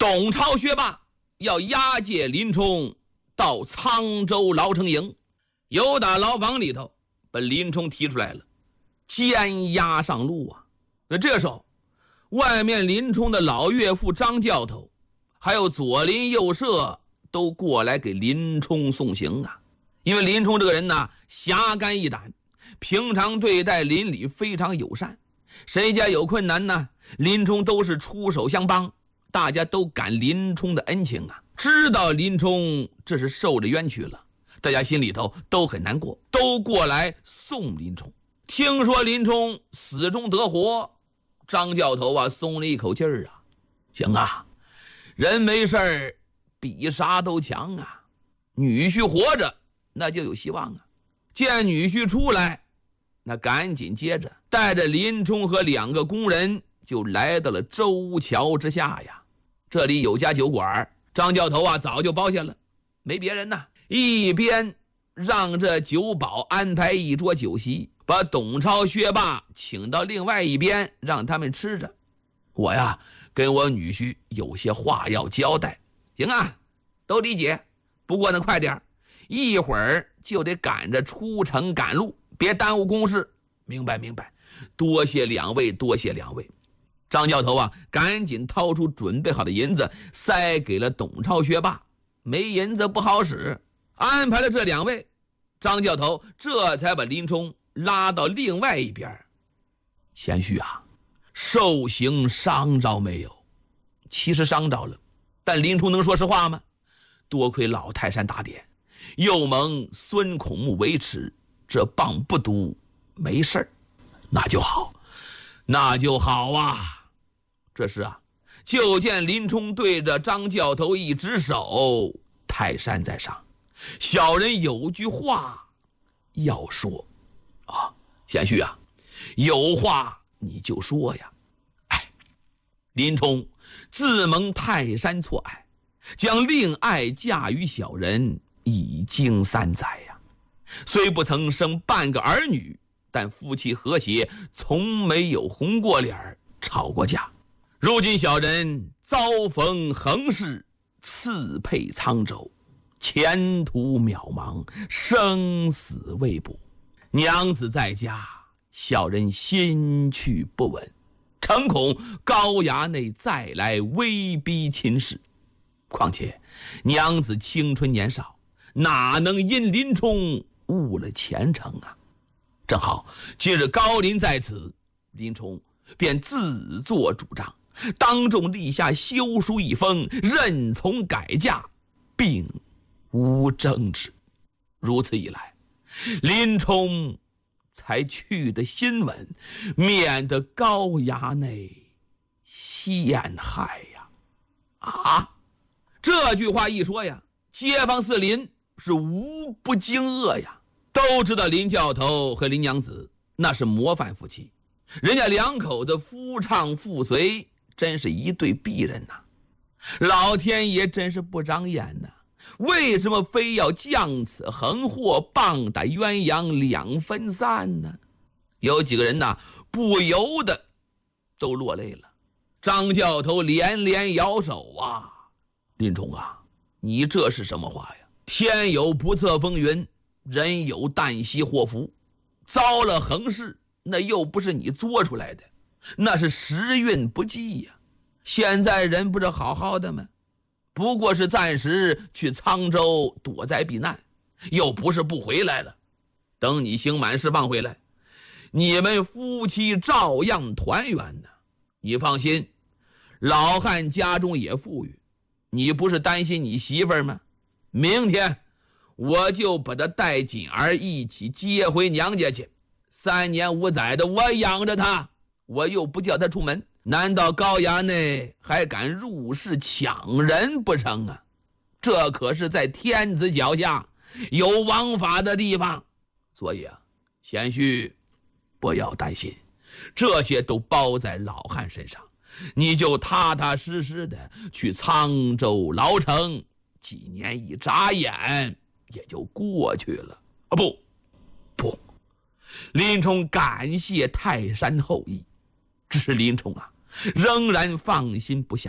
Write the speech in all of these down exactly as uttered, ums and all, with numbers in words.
董超学霸要押解林冲到沧州牢城营，由打牢房里头把林冲提出来了，监押上路啊。那这时候外面林冲的老岳父张教头还有左邻右舍都过来给林冲送行啊。因为林冲这个人呢侠肝义胆，平常对待邻里非常友善，谁家有困难呢，林冲都是出手相帮，大家都感林冲的恩情啊。知道林冲这是受了冤屈了，大家心里头都很难过，都过来送林冲。听说林冲死中得活，张教头啊松了一口气儿啊。行啊，人没事儿比啥都强啊，女婿活着那就有希望啊。见女婿出来，那赶紧接着带着林冲和两个工人就来到了周桥之下呀。这里有家酒馆，张教头啊早就包下了，没别人呐，一边让这酒保安排一桌酒席，把董超薛霸请到另外一边让他们吃着。我呀跟我女婿有些话要交代。行啊，都理解，不过呢快点，一会儿就得赶着出城赶路，别耽误公事。明白明白，多谢两位多谢两位。张教头啊赶紧掏出准备好的银子塞给了董超薛霸。没银子不好使，安排了这两位，张教头这才把林冲拉到另外一边。贤婿啊，受刑伤着没有？其实伤着了，但林冲能说实话吗？多亏老泰山打点，又蒙孙孔目维持，这棒不毒，没事儿。那就好，那就好啊。这时啊，就见林冲对着张教头一指手，泰山在上，小人有句话要说啊。贤婿啊，有话你就说呀。哎，林冲自蒙泰山错爱，将令爱嫁于小人已经三载呀。虽不曾生半个儿女，但夫妻和谐，从没有红过脸吵过架。如今小人遭逢横事，刺配沧州，前途渺茫，生死未卜。娘子在家，小人心绪不稳，诚恐高衙内再来威逼亲事。况且娘子青春年少，哪能因林冲误了前程啊？正好今日高林在此，林冲便自作主张，当众立下休书一封，认从改嫁，并无争执。如此一来，林冲才去得心稳，免得高衙内陷害呀。啊，这句话一说呀，街坊四邻是无不惊愕呀。都知道林教头和林娘子那是模范夫妻，人家两口子夫唱妇随，真是一对璧人呐。老天爷真是不长眼呐，为什么非要降此横祸，棒打鸳鸯两分散呢？有几个人呐不由得都落泪了。张教头连连摇手啊，林冲啊，你这是什么话呀？天有不测风云，人有旦夕祸福，遭了横事，那又不是你作出来的，那是时运不济呀。现在人不是好好的吗？不过是暂时去沧州躲灾避难，又不是不回来了。等你刑满释放回来，你们夫妻照样团圆呢。你放心，老汉家中也富裕，你不是担心你媳妇儿吗？明天我就把她带锦儿一起接回娘家去，三年五载的我养着她，我又不叫她出门，难道高衙内还敢入室抢人不成啊？这可是在天子脚下有王法的地方。所以啊，贤婿不要担心，这些都包在老汉身上，你就踏踏实实的去沧州牢城，几年一眨眼也就过去了。啊不不，林冲感谢泰山厚意，只是林冲啊仍然放心不下，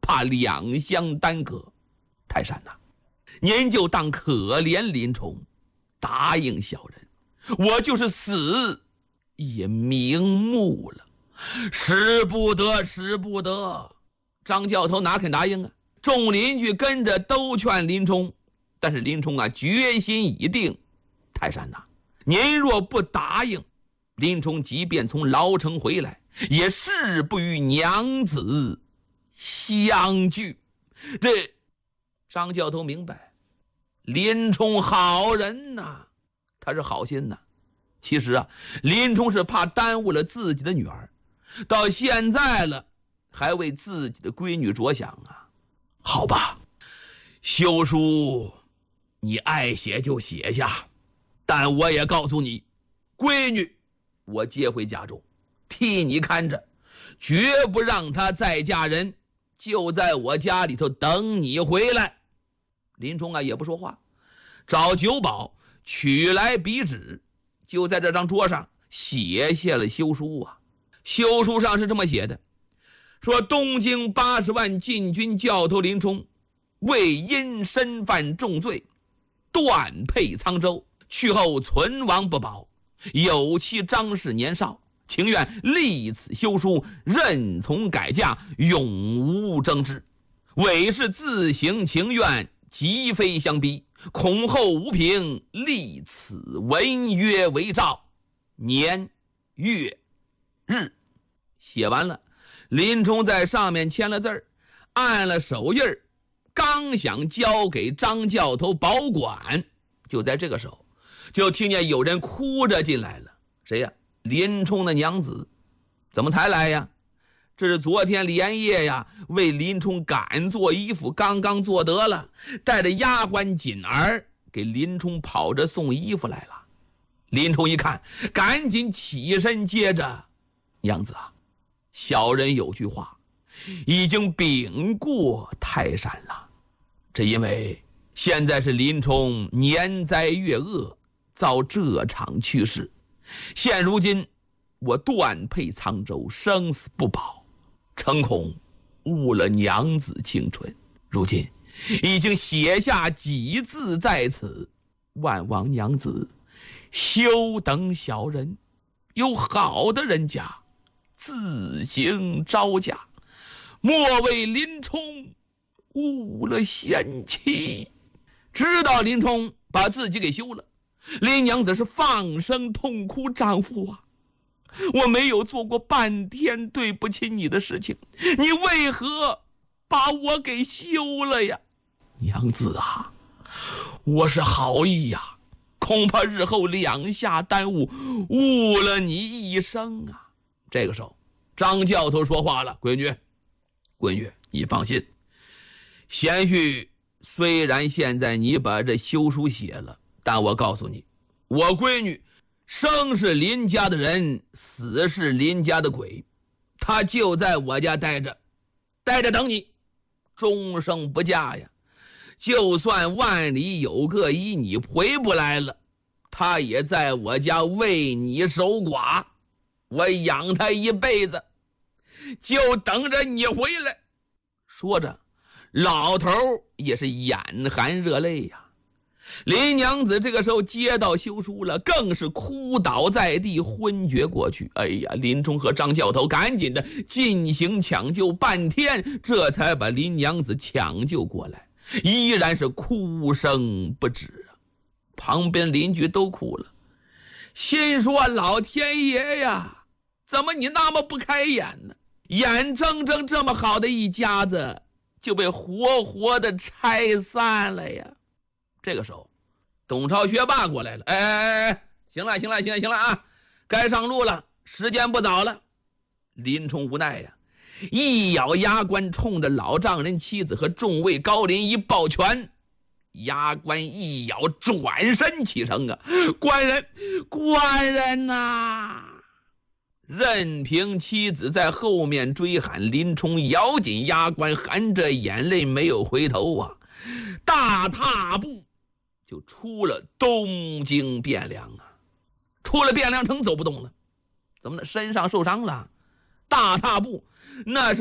怕两相耽搁。泰山呐、啊，您就当可怜林冲，答应小人，我就是死也瞑目了。使不得，使不得！张教头哪肯答应啊？众邻居跟着都劝林冲，但是林冲啊，决心已定。泰山呐、啊，您若不答应，林冲即便从牢城回来，也誓不与娘子相聚。这张教头明白，林冲好人呐、啊，他是好心呐、啊。其实啊，林冲是怕耽误了自己的女儿，到现在了，还为自己的闺女着想啊。好吧，休书你爱写就写下，但我也告诉你，闺女我接回家中，替你看着，绝不让她再嫁人，就在我家里头等你回来。林冲啊也不说话，找酒保取来笔纸，就在这张桌上写下了休书啊。休书上是这么写的，说东京八十万禁军教头林冲为因身犯重罪，断配沧州，去后存亡不保，有妻张氏年少，情愿立此休书，任从改嫁，永无争执。委是自行情愿，即非相逼，恐后无凭，立此文约为照，年月日。写完了，林冲在上面签了字儿，按了手印儿，刚想交给张教头保管，就在这个时候，就听见有人哭着进来了。谁呀？林冲的娘子。怎么才来呀？这是昨天连夜呀，为林冲赶做衣服，刚刚做得了，带着丫鬟锦儿给林冲跑着送衣服来了。林冲一看，赶紧起身接着，娘子啊，小人有句话已经禀过泰山了，这因为现在是林冲年灾月恶，遭这场去世，现如今我断配沧州，生死不保，诚恐误了娘子青春，如今已经写下几字在此，万望娘子休等小人，有好的人家自行招嫁，莫为林冲误了贤妻。知道林冲把自己给休了，林娘子是放声痛哭，丈夫啊，我没有做过半天对不起你的事情，你为何把我给休了呀？娘子啊，我是好意呀，恐怕日后两下耽误，误了你一生啊。这个时候张教头说话了，闺女闺女你放心，贤婿虽然现在你把这休书写了，但我告诉你，我闺女生是林家的人，死是林家的鬼，她就在我家待着，待着等你，终生不嫁呀。就算万里有个依，你回不来了，她也在我家为你守寡，我养她一辈子，就等着你回来。说着，老头也是眼含热泪呀。林娘子这个时候接到休书了，更是哭倒在地，昏厥过去。哎呀，林冲和张教头赶紧的进行抢救，半天这才把林娘子抢救过来，依然是哭声不止啊。旁边邻居都哭了，心说老天爷呀，怎么你那么不开眼呢？眼睁睁这么好的一家子就被活活的拆散了呀。这个时候董超学霸过来了，哎哎哎，行了行了行了行了啊，该上路了，时间不早了。林冲无奈呀，一咬牙关，冲着老丈人妻子和众位高邻一抱拳，牙关一咬，转身起身啊，官人官人呐、啊！任凭妻子在后面追喊，林冲咬紧牙关，含着眼泪没有回头啊，大踏步就出了东京汴梁啊。出了汴梁城走不动了，怎么呢？身上受伤了，大踏步那是